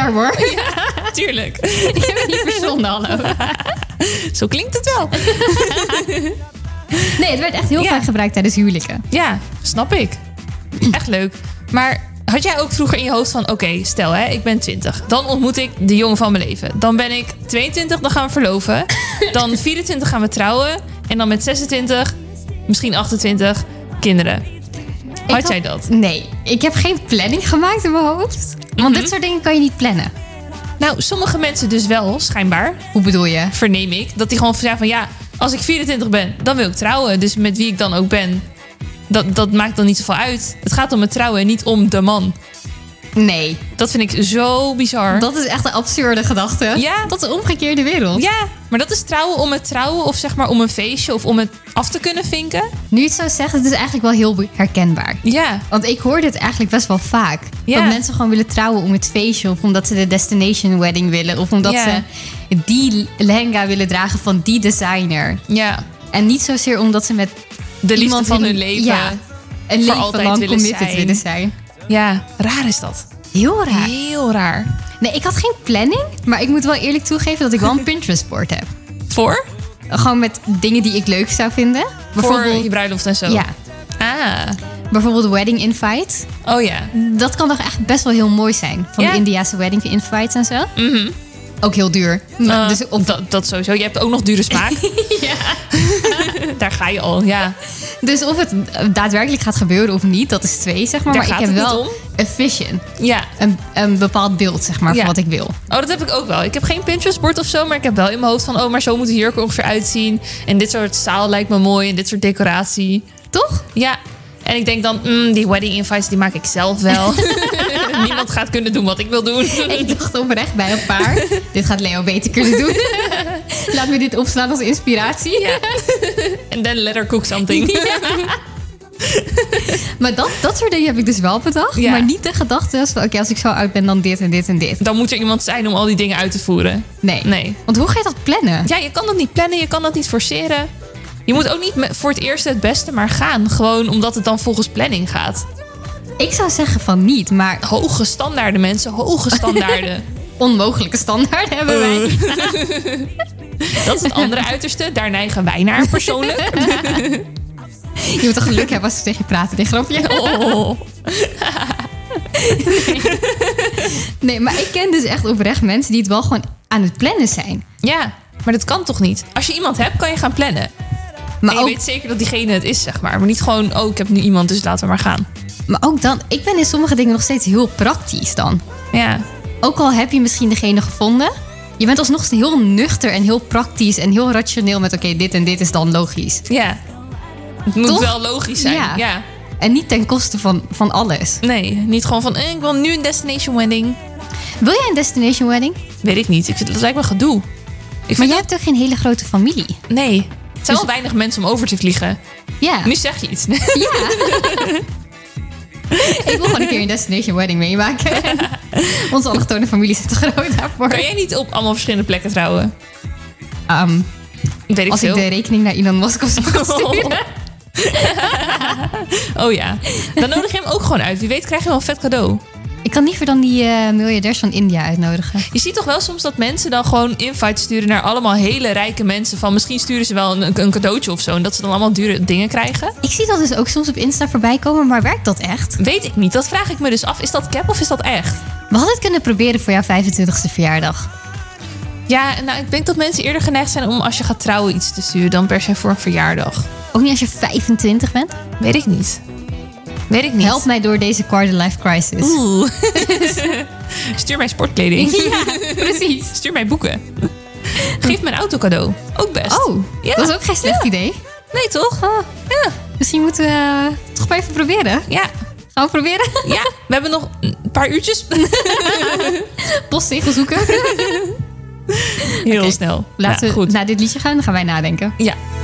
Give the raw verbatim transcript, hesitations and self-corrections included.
scherp hoor. Ja, tuurlijk. Ik heb het niet verzonnen, hallo. Zo klinkt het wel. Nee, het werd echt heel Ja. vaak gebruikt tijdens huwelijken. Ja, snap ik. Echt leuk. Maar had jij ook vroeger in je hoofd van... Oké, okay, stel hè, ik ben twintig. Dan ontmoet ik de jongen van mijn leven. Dan ben ik tweeëntwintig, dan gaan we verloven. Dan vierentwintig gaan we trouwen. En dan met zesentwintig, misschien achtentwintig, kinderen. Had, had jij dat? Nee, ik heb geen planning gemaakt in mijn hoofd. Want Mm-hmm. dit soort dingen kan je niet plannen. Nou, sommige mensen dus wel, schijnbaar. Hoe bedoel je? Verneem ik. Dat die gewoon zeggen van... Ja, als ik vierentwintig ben, dan wil ik trouwen. Dus met wie ik dan ook ben... Dat, dat maakt dan niet zoveel uit. Het gaat om het trouwen en niet om de man. Nee, Dat vind ik zo bizar. dat is echt een absurde gedachte. Ja. Dat is een omgekeerde wereld. Ja, maar dat is trouwen om het trouwen... of zeg maar om een feestje of om het af te kunnen vinken. Nu je het zo zegt, het is eigenlijk wel heel herkenbaar. Ja, Want ik hoor dit eigenlijk best wel vaak. Ja. Dat mensen gewoon willen trouwen om het feestje... of omdat ze de destination wedding willen... of omdat Ja. ze die lehenga willen dragen van die designer. ja. En niet zozeer omdat ze met De liefde iemand van in- hun leven. Ja, een voor leven altijd lang willen committed zijn. willen zijn. Ja, raar is dat. Heel raar. Heel raar. Nee, ik had geen planning, maar ik moet wel eerlijk toegeven dat ik wel een Pinterest-board heb. Voor? Gewoon met dingen die ik leuk zou vinden. Voor je bruiloft en zo? Ja, Ah, bijvoorbeeld wedding invite. oh ja. Dat kan toch echt best wel heel mooi zijn. Van Ja. de Indiase wedding invites en zo. Mhm. Ook heel duur. Uh, dus of, dat, dat sowieso. Je hebt ook nog dure smaak. ja. Daar ga je al, ja. dus of het daadwerkelijk gaat gebeuren of niet, dat is twee, zeg maar. Daar maar gaat ik heb het wel niet een vision. Ja. Een, een bepaald beeld, zeg maar, Ja. van wat ik wil. Oh, dat heb ik ook wel. Ik heb geen Pinterest-bord of zo, maar ik heb wel in mijn hoofd van... oh, maar zo moet het hier ook ongeveer uitzien. En dit soort zaal lijkt me mooi en dit soort decoratie. Toch? Ja. En ik denk dan, mm, die wedding invites, die maak ik zelf wel. Niemand gaat kunnen doen wat ik wil doen. Ik dacht oprecht bij een paar. Dit gaat Leo beter kunnen doen. Laat me dit opslaan als inspiratie. Ja. En then let her cook something. Ja. Maar dat, dat soort dingen heb ik dus wel bedacht. Ja. Maar niet de gedachte van... oké, als ik zo oud ben, dan dit en dit en dit. Dan moet er iemand zijn om al die dingen uit te voeren. Nee. Nee. Want hoe ga je dat plannen? Ja, je kan dat niet plannen, je kan dat niet forceren. Je moet ook niet me- voor het eerste het beste maar gaan. Gewoon omdat het dan volgens planning gaat. Ik zou zeggen van niet, maar Hoge standaarden, mensen. Hoge standaarden. onmogelijke standaarden hebben wij. Dat is het andere uiterste. Daar neigen wij naar persoonlijk. Je moet toch geluk hebben als ze tegen je praten, dit grapje. Oh. Nee. nee, maar ik ken dus echt oprecht mensen die het wel gewoon aan het plannen zijn. Ja, maar dat kan toch niet? Als je iemand hebt, kan je gaan plannen. Maar en je ook, weet zeker dat diegene het is, zeg maar. Maar niet gewoon, oh, ik heb nu iemand, dus laten we maar gaan. maar ook dan, ik ben in sommige dingen nog steeds heel praktisch dan. Ja, Ook al heb je misschien degene gevonden, je bent alsnog heel nuchter en heel praktisch en heel rationeel met oké, dit en dit is dan logisch. ja. Het moet Toch? wel logisch zijn. Ja. Ja. En niet ten koste van, van alles. Nee, niet gewoon van, eh, ik wil nu een destination wedding. Wil jij een destination wedding? Weet ik niet. Ik vind, dat lijkt me gedoe. Ik Maar vind jij dat, hebt toch geen hele grote familie? nee. Het zijn Dus- wel weinig mensen om over te vliegen. Ja. Nu zeg je iets. Ja. Ik wil gewoon een keer een destination wedding meemaken. Onze allochtone familie zit te groot daarvoor. Kan jij niet op allemaal verschillende plekken trouwen? Ehm, Weet ik als veel. ik de rekening naar Elon Musk of zo kan sturen. Oh ja. Dan nodig je hem ook gewoon uit. Wie weet krijg je wel een vet cadeau. Ik kan liever dan die eh, miljardairs van India uitnodigen. Je ziet toch wel soms dat mensen dan gewoon invites sturen naar allemaal hele rijke mensen. Van misschien sturen ze wel een, een cadeautje of zo. En dat ze dan allemaal dure dingen krijgen. Ik zie dat dus ook soms op Insta voorbij komen, maar werkt dat echt? Weet ik niet. Dat vraag ik me dus af. Is dat cap of is dat echt? We hadden het kunnen proberen voor jouw vijfentwintigste verjaardag. Ja, nou ik denk dat mensen eerder geneigd zijn om als je gaat trouwen iets te sturen dan per se voor een verjaardag. Ook niet als je vijfentwintig bent? Weet ik niet. Weet ik niet. Help mij door deze quarter life crisis. Oeh. Stuur mij sportkleding. Ja, precies. Stuur mij boeken. Geef me een auto cadeau. Ook best. Oh, Ja. dat is ook geen slecht Ja. idee. Nee, toch? Ja. Misschien moeten we uh, toch maar even proberen. Ja. Gaan we proberen? Ja. We hebben nog een paar uurtjes. Postzegel zoeken. Heel Oké. snel. Laten Ja, we goed. naar dit liedje gaan, dan gaan wij nadenken. Ja.